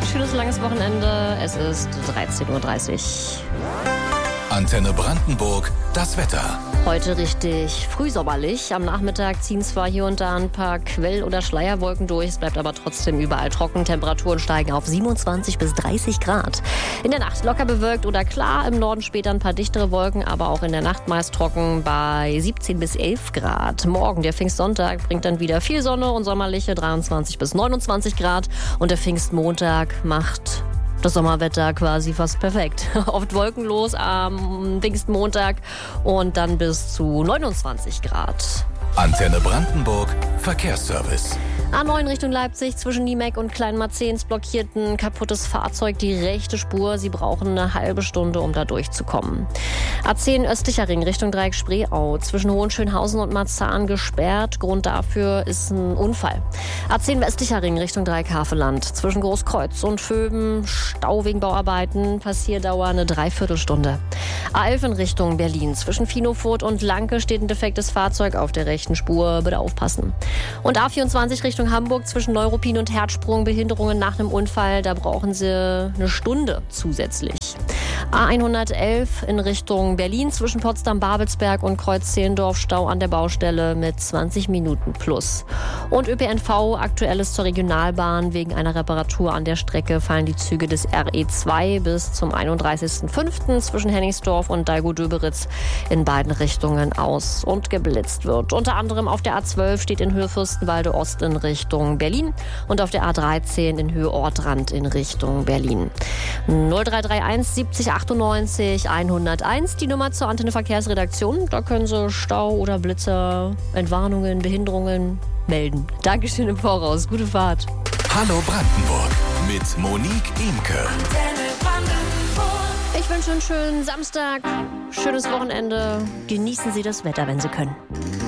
schönes langes Wochenende. Es ist 13:30 Uhr. Antenne Brandenburg, das Wetter. Heute richtig frühsommerlich. Am Nachmittag ziehen zwar hier und da ein paar Quell- oder Schleierwolken durch, es bleibt aber trotzdem überall trocken. Temperaturen steigen auf 27 bis 30 Grad. In der Nacht locker bewölkt oder klar, im Norden später ein paar dichtere Wolken, aber auch in der Nacht meist trocken bei 17 bis 11 Grad. Morgen, der Pfingstsonntag, bringt dann wieder viel Sonne und sommerliche 23 bis 29 Grad. Und der Pfingstmontag macht das Sommerwetter quasi fast perfekt. Oft wolkenlos am Pfingstmontag und dann bis zu 29 Grad. Antenne Brandenburg, Verkehrsservice. A9 Richtung Leipzig zwischen Niemek und Kleinmarzens blockiert ein kaputtes Fahrzeug die rechte Spur. Sie brauchen eine halbe Stunde, um da durchzukommen. A10 östlicher Ring Richtung Dreieck Spreeau zwischen Hohenschönhausen und Marzahn gesperrt. Grund dafür ist ein Unfall. A10 westlicher Ring Richtung Dreieck Havelland zwischen Großkreuz und Vöben Stau wegen Bauarbeiten. Passierdauer eine Dreiviertelstunde. A11 in Richtung Berlin zwischen Finofurt und Lanke steht ein defektes Fahrzeug auf der rechten Spur. Bitte aufpassen. Und A24 Richtung Hamburg zwischen Neuruppin und Herzsprung Behinderungen nach einem Unfall. Da brauchen Sie eine Stunde zusätzlich. A111 in Richtung Berlin zwischen Potsdam-Babelsberg und Kreuz-Zehlendorf Stau an der Baustelle mit 20 Minuten plus. Und ÖPNV, aktuelles zur Regionalbahn. Wegen einer Reparatur an der Strecke fallen die Züge des RE2 bis zum 31.05. zwischen Hennigsdorf und Dahlgow-Döberitz in beiden Richtungen aus und geblitzt wird. Unter anderem auf der A12 steht in Höhe Fürstenwalde Ost in Richtung Berlin und auf der A13 in Höhe Ortrand in Richtung Berlin. 0331 70 98 101, die Nummer zur Antenne Verkehrsredaktion. Da können Sie Stau oder Blitzer, Entwarnungen, Behinderungen melden. Dankeschön im Voraus. Gute Fahrt. Hallo Brandenburg mit Monique Imke. Ich wünsche einen schönen Samstag, schönes Wochenende. Genießen Sie das Wetter, wenn Sie können.